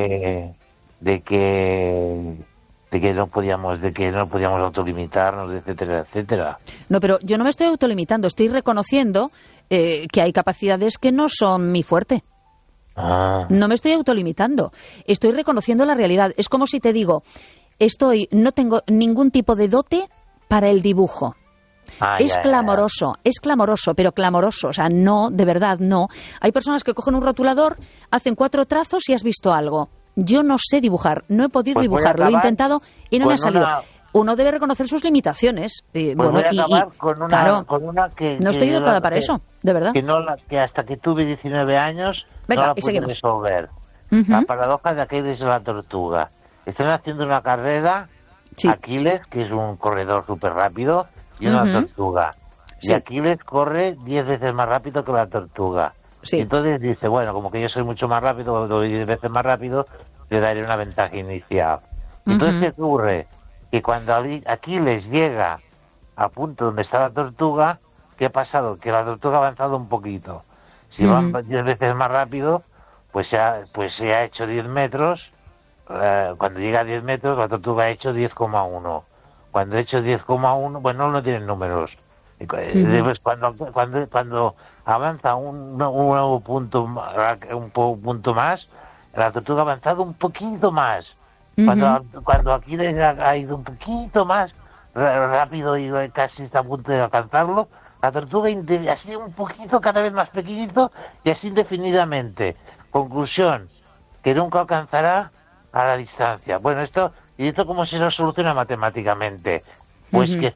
que no podíamos autolimitarnos, etcétera, etcétera. No, pero yo no me estoy autolimitando, estoy reconociendo que hay capacidades que no son mi fuerte. No me estoy autolimitando, estoy reconociendo la realidad. Es como si te digo, no tengo ningún tipo de dote para el dibujo. Es clamoroso, pero clamoroso. O sea, no, de verdad, no. Hay personas que cogen un rotulador, hacen 4 trazos y has visto algo. Yo no sé dibujar, no he podido dibujar, lo he intentado y no me ha salido. Uno debe reconocer sus limitaciones. Con una que no estoy dotada para eso, de verdad. Que hasta que tuve 19 años no la pude resolver. La paradoja de Aquiles y la tortuga. Están haciendo una carrera, Aquiles, que es un corredor súper rápido, y una tortuga. Y Aquiles corre 10 veces más rápido que la tortuga. Y entonces dice, bueno, como que yo soy mucho más rápido, doy 10 veces más rápido, le daré una ventaja inicial. Entonces, ¿qué ocurre? Que cuando Aquiles llega al punto donde está la tortuga, ¿qué ha pasado? Que la tortuga ha avanzado un poquito. Si va 10 veces más rápido, pues se ha hecho 10 metros. Cuando llega a 10 metros, la tortuga ha hecho 10,1. Cuando ha hecho 10,1, bueno, no tienen números. Después, cuando avanza un nuevo punto más, la tortuga ha avanzado un poquito más. Cuando Aquiles ha ido un poquito más rápido y casi está a punto de alcanzarlo, la tortuga ha sido un poquito cada vez más pequeñito y así indefinidamente. Conclusión, que nunca alcanzará a la distancia. Bueno, ¿esto cómo se soluciona matemáticamente? Pues que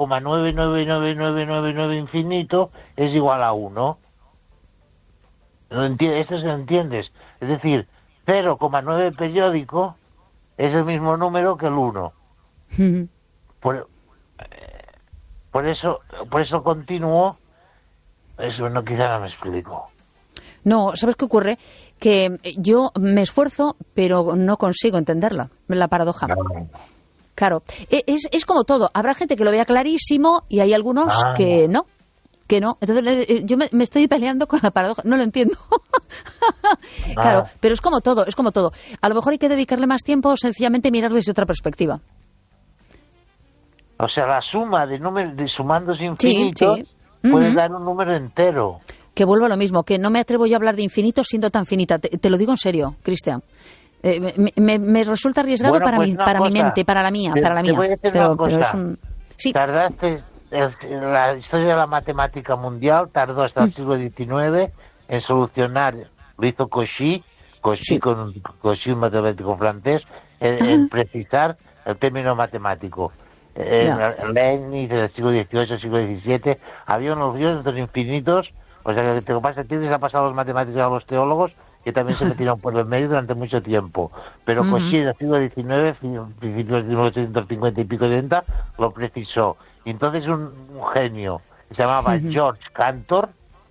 0,99999 infinito es igual a 1. ¿Esto se lo entiendes? Es decir, 0,9 periódico es el mismo número que el 1. Por eso continuo, eso no, quizá no me explico. No, ¿sabes qué ocurre? Que yo me esfuerzo, pero no consigo entenderla, la paradoja. Claro, es como todo. Habrá gente que lo vea clarísimo y hay algunos que no. Entonces yo me estoy peleando con la paradoja, no lo entiendo. Claro, pero es como todo. A lo mejor hay que dedicarle más tiempo o sencillamente mirar desde otra perspectiva. O sea, la suma de sumandos infinitos puede dar un número entero. Que vuelvo a lo mismo, que no me atrevo yo a hablar de infinito siendo tan finita. Te lo digo en serio, Cristian. Me resulta arriesgado para mi mente, para la mía. Te voy a decir una cosa. Pero es un... Tardaste, la historia de la matemática mundial tardó hasta el siglo XIX en solucionar, lo hizo Cauchy, un matemático francés, en precisar el término matemático. En Leibniz, en el siglo XVIII, siglo XVII, había unos dioses infinitos. O sea, que lo que pasa es que les ha pasado a los matemáticos y a los teólogos, que también se metieron por el medio durante mucho tiempo. Pero Cauchy en el siglo XIX, principios de 1850 y pico 70, lo precisó. Y entonces un genio que se llamaba George Cantor,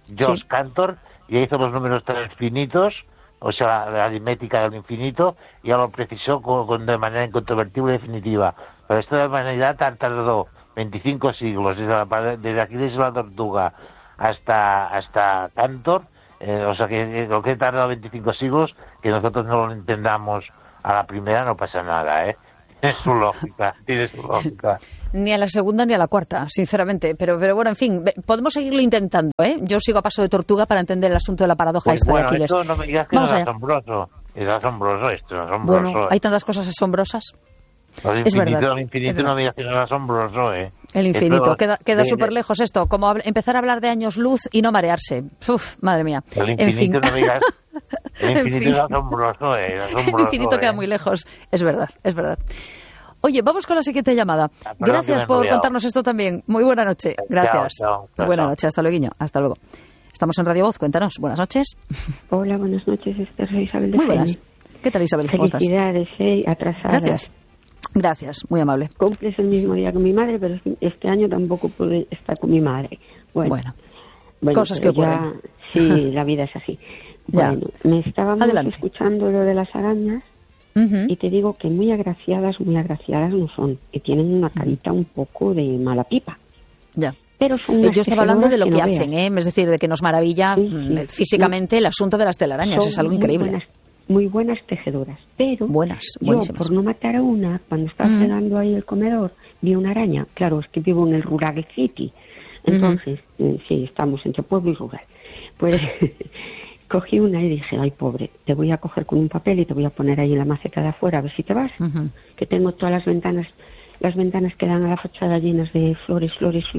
y hizo los números infinitos, o sea, la aritmética del infinito, y ya lo precisó de manera incontrovertible y definitiva. Pero esto de humanidad tardó 25 siglos, desde Aquiles y la tortuga hasta Cantor, o sea que lo que he tardado 25 siglos, que nosotros no lo entendamos a la primera, no pasa nada, ¿eh? Tiene su lógica. Ni a la segunda ni a la cuarta, sinceramente. Pero bueno, en fin, podemos seguirlo intentando, ¿eh? Yo sigo a paso de tortuga para entender el asunto de la paradoja esta de Aquiles. Esto no me digas que no es asombroso. Es asombroso esto, asombroso. Bueno, hay tantas cosas asombrosas. Es verdad. El infinito no me digas que no es asombroso, ¿eh? El infinito, queda súper lejos esto, como empezar a hablar de años luz y no marearse. Uf, madre mía. El infinito no me digas... El infinito es asombroso, El infinito queda muy lejos, es verdad. Oye, vamos con la siguiente llamada. Gracias por contarnos esto también. Muy buena noche. Gracias. Chao. Buena noche, hasta luego. Hasta luego. Estamos en Radio Voz, cuéntanos. Buenas noches. Hola, buenas noches, soy Isabel de Muy buenas. ¿Qué tal, Isabel? ¿Cómo estás? Felicidades, atrasadas. Gracias, muy amable. Cumples el mismo día que mi madre, pero este año tampoco pude estar con mi madre. Bueno, cosas que ocurren. Sí, la vida es así. Bueno, me estábamos escuchando lo de las arañas y te digo que muy agraciadas no son, que tienen una carita un poco de mala pipa. Ya. Pero son yo estaba hablando de lo que hacen, es decir, de que nos maravilla físicamente el asunto de las telarañas, es algo increíble. Muy buenas tejedoras, pero buenísimas. Yo, por no matar a una, cuando estaba fregando ahí el comedor, vi una araña. Claro, es que vivo en el Rural City, entonces, sí, estamos entre pueblo y rural. Pues cogí una y dije, ay, pobre, te voy a coger con un papel y te voy a poner ahí en la maceta de afuera, a ver si te vas, que tengo todas las ventanas que dan a la fachada llenas de flores.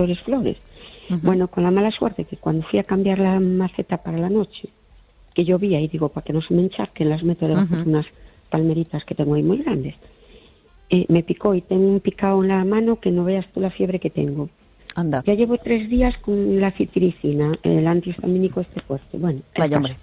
Bueno, con la mala suerte que cuando fui a cambiar la maceta para la noche, que llovía, y digo, para que no se me encharquen, las meto debajo de unas palmeritas que tengo ahí muy grandes. Me picó y tengo un picado en la mano que no veas tú la fiebre que tengo. Anda. Ya llevo 3 días con la citricina, el antihistamínico fuerte. Bueno, vaya hombre.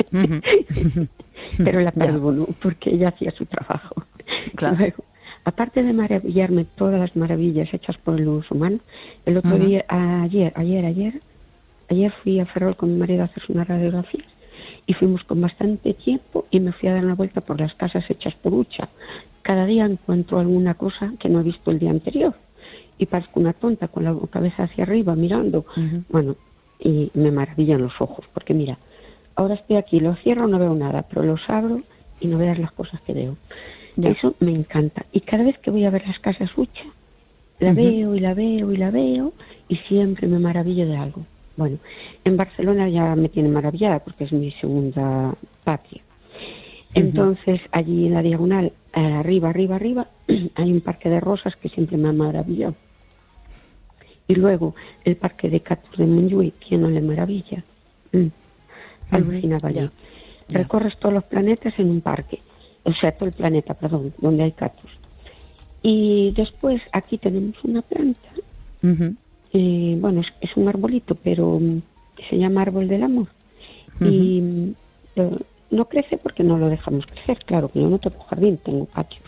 Pero la perdono porque ella hacía su trabajo. Claro. Luego, aparte de maravillarme todas las maravillas hechas por el uso humano, el otro día, ayer fui a Ferrol con mi marido a hacerse unas radiografías y fuimos con bastante tiempo y me fui a dar una vuelta por las casas hechas por Ucha. Cada día encuentro alguna cosa que no he visto el día anterior y parezco una tonta con la cabeza hacia arriba mirando. Bueno, y me maravillan los ojos porque mira, ahora estoy aquí, lo cierro, no veo nada, pero los abro y no veas las cosas que veo. Ya. Eso me encanta. Y cada vez que voy a ver las casas Ucha, la veo y siempre me maravillo de algo. Bueno, en Barcelona ya me tiene maravillada porque es mi segunda patria. Entonces, allí en la diagonal, arriba, hay un parque de rosas que siempre me ha maravillado. Y luego, el parque de cactus de Montjuïc, ¿quién no le maravilla? Alucinaba allí. Recorres todos los planetas en un parque. O sea, todo el planeta, perdón, donde hay cactus. Y después, aquí tenemos una planta. Bueno, es un arbolito, pero se llama árbol del amor. Y no crece porque no lo dejamos crecer. Claro, que yo no tengo jardín, tengo patio.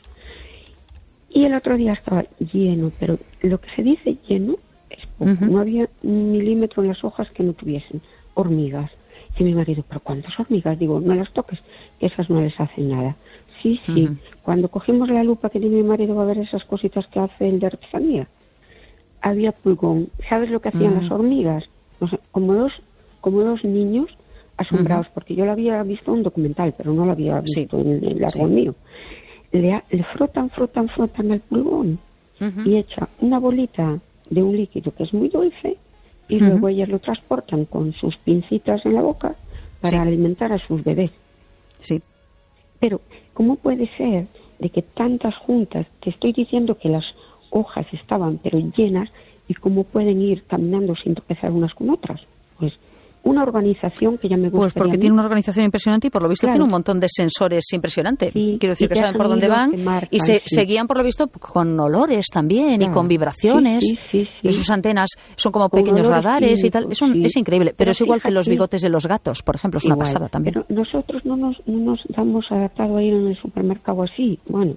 Y el otro día estaba lleno, pero lo que se dice lleno es poco. No había un milímetro en las hojas que no tuviesen hormigas. Y mi marido, ¿pero cuántas hormigas? Digo, no las toques, que esas no les hacen nada. Sí. Cuando cogimos la lupa que tiene mi marido a ver esas cositas que hace el de artesanía, había pulgón. ¿Sabes lo que hacían las hormigas? O sea, como dos niños asombrados, porque yo lo había visto en un documental, pero no lo había visto en el árbol mío. Le frotan al pulgón y echa una bolita de un líquido que es muy dulce y luego ellas lo transportan con sus pincitas en la boca para alimentar a sus bebés. Sí. Pero, ¿cómo puede ser de que tantas juntas, te estoy diciendo que las hojas estaban pero llenas, y cómo pueden ir caminando sin tropezar unas con otras? Pues una organización que ya me gusta. Pues porque tiene una organización impresionante y por lo visto tiene un montón de sensores impresionante. Sí, quiero decir que saben por dónde van y se guían por lo visto con olores también y con vibraciones. Sí. Y sus antenas son como pequeños radares y tal. Es increíble, pero es igual que los bigotes de los gatos, por ejemplo, es una pasada también. Pero nosotros no nos damos adaptado a ir en el supermercado así. Bueno,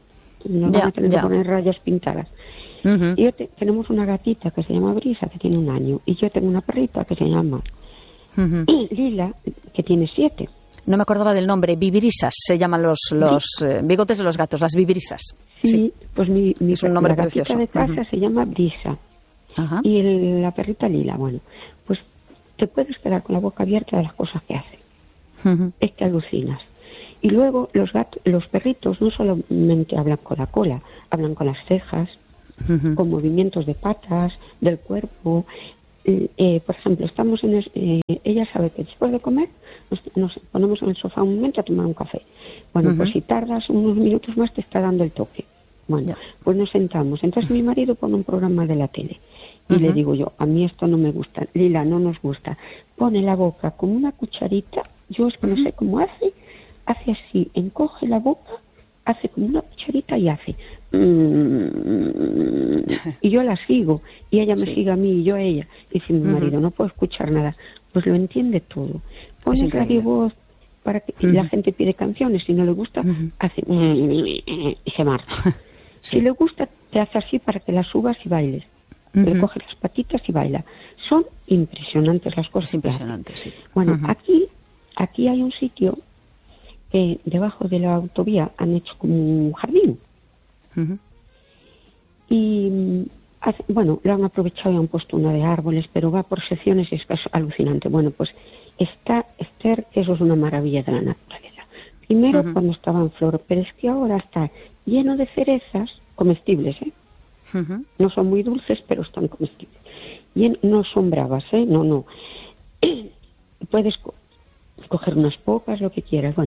nos van a tener que poner rayas pintadas. Y tenemos una gatita que se llama Brisa, que tiene 1 año, y yo tengo una perrita que se llama Lila, que tiene 7. No me acordaba del nombre, vivirisas, se llaman los bigotes de los gatos, las vivirisas. Sí, pues es un nombre la precioso. gatita de casa se llama Brisa. Y la perrita Lila, bueno, pues te puedes quedar con la boca abierta de las cosas que hace. Es que alucinas. Y luego los perritos no solamente hablan con la cola, hablan con las cejas, con movimientos de patas, del cuerpo. Por ejemplo, estamos ella sabe que después de comer nos ponemos en el sofá un momento a tomar un café. Bueno, pues si tardas unos minutos más te está dando el toque. Bueno, pues nos sentamos. Entonces mi marido pone un programa de la tele y le digo yo, a mí esto no me gusta, Lila, no nos gusta. Pone la boca como una cucharita, yo es que no sé cómo hace así, encoge la boca, hace como una cucharita y hace y yo la sigo y ella me sigue a mí y yo a ella. Dice mi marido, no puedo escuchar nada. Pues lo entiende todo. Pone Radio Voz para que la gente pide canciones, si no le gusta hace y se marcha. Si le gusta te hace así para que la subas y bailes. Le coge las patitas y baila. Son impresionantes las cosas. Impresionantes, sí. Bueno, aquí hay un sitio que debajo de la autovía han hecho como un jardín. Y bueno, lo han aprovechado y han puesto una de árboles, pero va por secciones y es alucinante. Bueno, pues está Esther, que eso es una maravilla de la naturaleza. Primero cuando estaba en flor, pero es que ahora está lleno de cerezas comestibles, No son muy dulces, pero están comestibles. Y no son bravas, no. Puedes coger unas pocas, lo que quieras. Bueno,